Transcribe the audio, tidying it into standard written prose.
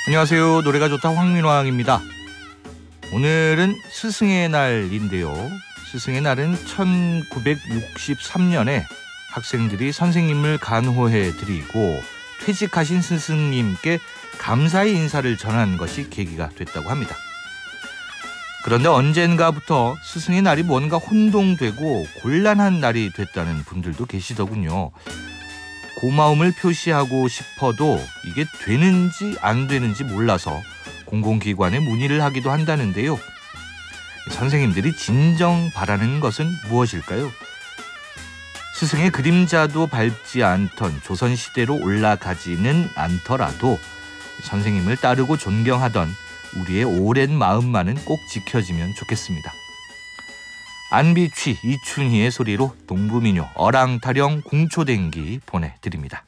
안녕하세요. 노래가 좋다 황민왕입니다. 오늘은 스승의 날인데요. 스승의 날은 1963년에 학생들이 선생님을 간호해 드리고 퇴직하신 스승님께 감사의 인사를 전한 것이 계기가 됐다고 합니다. 그런데 언젠가부터 스승의 날이 뭔가 혼동되고 곤란한 날이 됐다는 분들도 계시더군요. 고마움을 표시하고 싶어도 이게 되는지 안 되는지 몰라서 공공기관에 문의를 하기도 한다는데요. 선생님들이 진정 바라는 것은 무엇일까요? 스승의 그림자도 밟지 않던 조선시대로 올라가지는 않더라도 선생님을 따르고 존경하던 우리의 오랜 마음만은 꼭 지켜지면 좋겠습니다. 안비취, 이춘희의 소리로 동부민요 어랑타령 궁초댕기 보내드립니다.